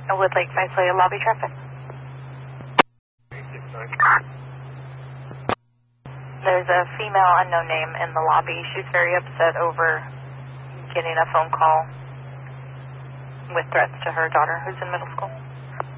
Woodlake Visalia lobby traffic. There's a female unknown name in the lobby. She's very upset over getting a phone call with threats to her daughter who's in middle school.